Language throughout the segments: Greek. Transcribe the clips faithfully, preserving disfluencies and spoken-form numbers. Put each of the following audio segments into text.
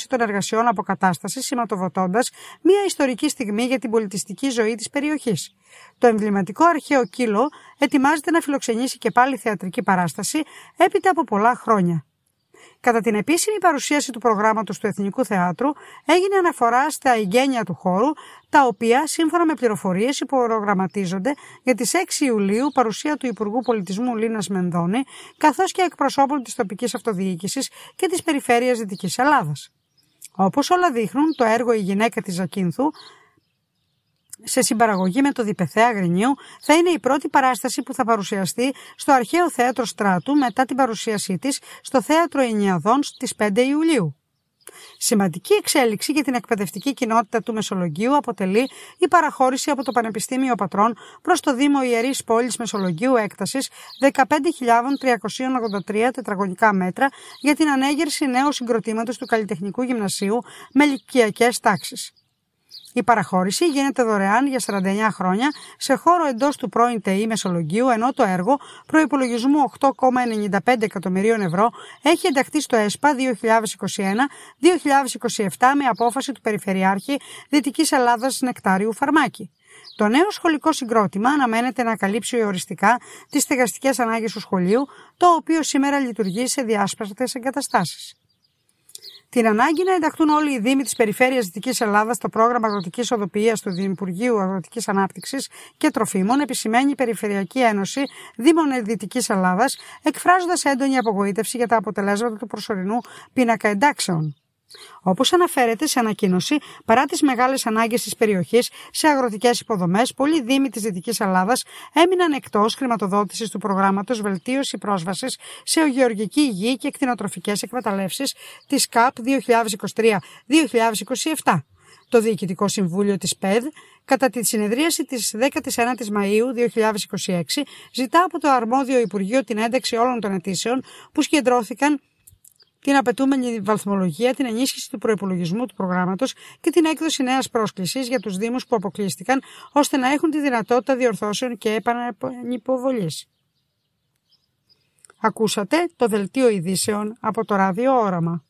έναρξη των εργασιών αποκατάστασης, σηματοδοτώντας μια ιστορική στιγμή για την πολιτιστική ζωή της περιοχής. Το εμβληματικό αρχαίο Κύλο ετοιμάζεται να φιλοξενήσει και πάλι θεατρική παράσταση έπειτα από πολλά χρόνια. Κατά την επίσημη παρουσίαση του προγράμματος του Εθνικού Θεάτρου έγινε αναφορά στα εγγένεια του χώρου, τα οποία σύμφωνα με πληροφορίες υπορογραμματίζονται για τις έξι Ιουλίου παρουσία του Υπουργού Πολιτισμού Λίνας Μενδώνη, καθώς και εκπροσώπων της τοπικής αυτοδιοίκησης και της περιφέρειας Δυτικής Ελλάδας. Όπως όλα δείχνουν, το έργο «Η γυναίκα της Ζακίνθου», σε συμπαραγωγή με το Διπεθέα Αγρινίου, θα είναι η πρώτη παράσταση που θα παρουσιαστεί στο Αρχαίο Θέατρο Στράτου μετά την παρουσίασή της στο Θέατρο Ενιαδών στις πέντε Ιουλίου. Σημαντική εξέλιξη για την εκπαιδευτική κοινότητα του Μεσολογγίου αποτελεί η παραχώρηση από το Πανεπιστήμιο Πατρών προς το Δήμο Ιερής Πόλης Μεσολογγίου έκτασης δεκαπέντε χιλιάδες τριακόσια ογδόντα τρία τετραγωνικά μέτρα για την ανέγερση νέου συγκροτήματος του Καλλιτεχνικού Γυμνασίου με ηλικιακές τάξεις. Η παραχώρηση γίνεται δωρεάν για σαράντα εννέα χρόνια σε χώρο εντός του πρώην ΤΕΗ Μεσολογγίου, ενώ το έργο προϋπολογισμού οκτώ κόμμα ενενήντα πέντε εκατομμυρίων ευρώ έχει ενταχθεί στο ΕΣΠΑ δύο χιλιάδες είκοσι ένα δύο χιλιάδες είκοσι επτά με απόφαση του Περιφερειάρχη Δυτικής Ελλάδας Νεκτάριου Φαρμάκη. Το νέο σχολικό συγκρότημα αναμένεται να καλύψει οριστικά τις στεγαστικές ανάγκες του σχολείου, το οποίο σήμερα λειτουργεί σε διάσπαρτες εγκαταστάσεις. Την ανάγκη να ενταχθούν όλοι οι Δήμοι της Περιφέρειας Δυτικής Ελλάδας στο πρόγραμμα Αγροτικής Οδοποιίας του Δημυπουργείου Αγροτικής Ανάπτυξης και Τροφίμων επισημαίνει η Περιφερειακή Ένωση Δήμων Δυτικής Ελλάδας, εκφράζοντας έντονη απογοήτευση για τα αποτελέσματα του προσωρινού πίνακα εντάξεων. Όπως αναφέρεται σε ανακοίνωση, παρά τις μεγάλες ανάγκες της περιοχής σε αγροτικές υποδομές, πολλοί δήμοι της Δυτικής Ελλάδας έμειναν εκτός χρηματοδότησης του προγράμματος Βελτίωση πρόσβασης σε γεωργική υγεία και κτηνοτροφικές εκμεταλλεύσεις της ΚΑΠ δύο χιλιάδες είκοσι τρία δύο χιλιάδες είκοσι επτά. Το Διοικητικό Συμβούλιο της ΠΕΔ, κατά τη συνεδρίαση της δέκατης ένατης Μαΐου δύο χιλιάδες είκοσι έξι, ζητά από το αρμόδιο Υπουργείο την ένταξη όλων των αιτήσεων που συγκεντρώθηκαν την απαιτούμενη βαθμολογία, την ενίσχυση του προϋπολογισμού του προγράμματος και την έκδοση νέας πρόσκλησης για τους Δήμους που αποκλείστηκαν, ώστε να έχουν τη δυνατότητα διορθώσεων και επανυποβολής. Ακούσατε το δελτίο ειδήσεων από το Ράδιο Όραμα.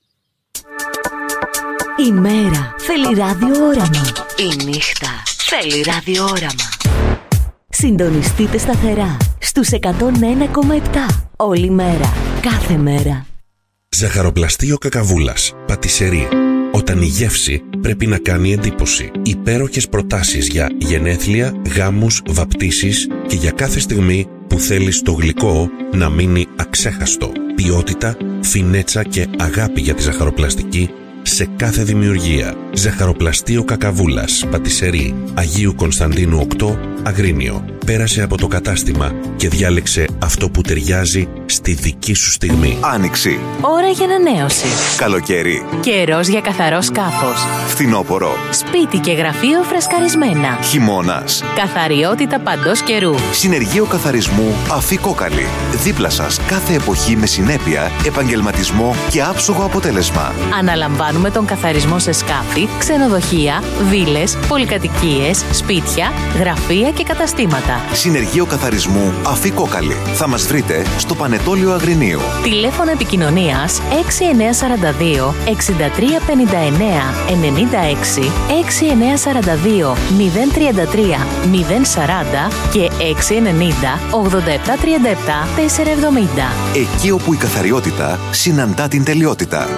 Η μέρα θέλει ράδιο όραμα. Η νύχτα θέλει ράδιο όραμα. Συντονιστείτε σταθερά στους εκατόν ένα κόμμα επτά όλη μέρα, κάθε μέρα. Ζαχαροπλαστείο Κακαβούλας, πατισερί. Όταν η γεύση πρέπει να κάνει εντύπωση. Υπέροχες προτάσεις για γενέθλια, γάμους, βαπτίσεις και για κάθε στιγμή που θέλεις το γλυκό να μείνει αξέχαστο. Ποιότητα, φινέτσα και αγάπη για τη ζαχαροπλαστική σε κάθε δημιουργία. Ζαχαροπλαστείο Κακαβούλας, πατισερί, Αγίου Κωνσταντίνου οκτώ, Αγρίνιο. Πέρασε από το κατάστημα και διάλεξε αυτό που ταιριάζει στη δική σου στιγμή. Άνοιξη. Ώρα για ανανέωση. Καλοκαίρι. Καιρός για καθαρό σκάφος. Φθινόπωρο. Σπίτι και γραφείο φρεσκαρισμένα. Χειμώνας. Καθαριότητα παντός καιρού. Συνεργείο καθαρισμού Αφικόκαλη. Δίπλα σας κάθε εποχή με συνέπεια, επαγγελματισμό και άψογο αποτέλεσμα. Αναλαμβάνουμε τον καθαρισμό σε σκάφη, ξενοδοχεία, βίλες, πολυκατοικίες, σπίτια, γραφεία και καταστήματα. Συνεργείο καθαρισμού Αφικόκαλη. Θα μας βρείτε στο Πανετόλιο Αγρινίου. Τηλέφωνο επικοινωνίας έξι εννιά τέσσερα δύο εξήντα τρία πενήντα εννέα ενενήντα έξι, έξι εννιά τέσσερα δύο μηδέν τρία τρία μηδέν σαράντα και έξι ενενήντα ογδόντα επτά τριάντα επτά τετρακόσια εβδομήντα. Εκεί όπου η καθαριότητα συναντά την τελειότητα.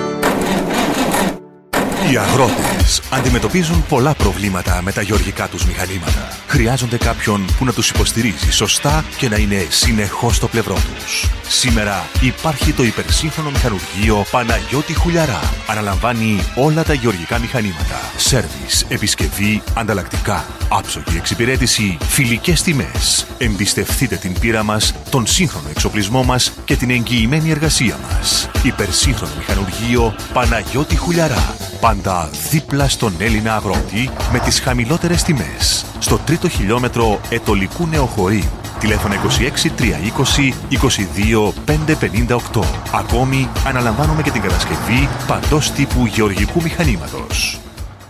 Οι αγρότες αντιμετωπίζουν πολλά προβλήματα με τα γεωργικά τους μηχανήματα. Χρειάζονται κάποιον που να τους υποστηρίζει σωστά και να είναι συνεχώς στο πλευρό τους. Σήμερα υπάρχει το υπερσύγχρονο μηχανουργείο Παναγιώτη Χουλιαρά. Αναλαμβάνει όλα τα γεωργικά μηχανήματα. Σέρβις, επισκευή, ανταλλακτικά, άψογη εξυπηρέτηση, φιλικές τιμές. Εμπιστευτείτε την πείρα μας, τον σύγχρονο εξοπλισμό μας και την εγγυημένη εργασία μας. Υπερσύγχρονο μηχανουργείο Παναγιώτη Χουλιαρά. Πάντα δίπλα στον Έλληνα αγρότη με τις χαμηλότερες τιμές. Στο τρίτο χιλιόμετρο Ετωλικού Νεοχωρίου. Τηλέφωνο είκοσι έξι τριακόσια είκοσι είκοσι δύο πεντακόσια πενήντα οκτώ. Ακόμη αναλαμβάνουμε και την κατασκευή παντός τύπου γεωργικού μηχανήματος.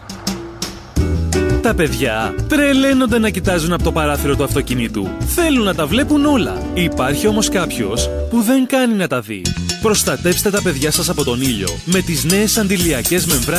Τα παιδιά τρελαίνονται να κοιτάζουν από το παράθυρο του αυτοκινήτου. Θέλουν να τα βλέπουν όλα. Υπάρχει όμως κάποιος που δεν κάνει να τα δει. Προστατέψτε τα παιδιά σας από τον ήλιο με τις νέες αντιλιακές μεμβράνες